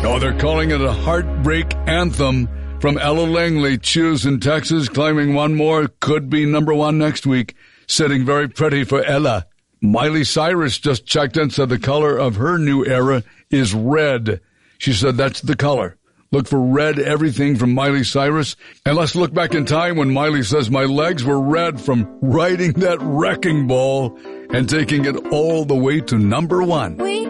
Oh, they're calling it a heartbreak anthem from Ella Langley. Cheers in Texas, claiming one more could be number one next week. Sitting very pretty for Ella. Miley Cyrus just checked in, said the color of her new era is red. She said that's the color. Look for red everything from Miley Cyrus. And let's look back in time when Miley says my legs were red from riding that wrecking ball and taking it all the way to number one.